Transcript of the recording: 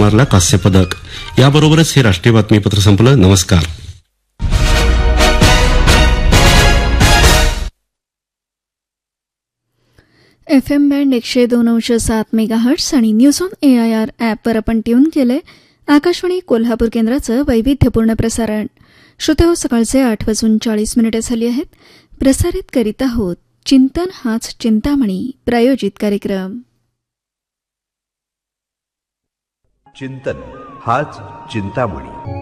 कुमारला कांस्य पदक. याबरोबरच हे राष्ट्रीय बातमीपत्र संपलं. नमस्कार. FM बँड 102.7 मेगाहर्ट्स आणि न्यूज ऑन AIR ॲपवर आपण ट्यून केलंय. आकाशवाणी कोल्हापूर केंद्राचं वैविध्यपूर्ण प्रसारण. श्रोते सकाळचे 8:40 झाली आहेत. प्रसारित करीत आहोत चिंतन हाच चिंतामणी प्रायोजित कार्यक्रम. चिंतन हाच चिंतामणी.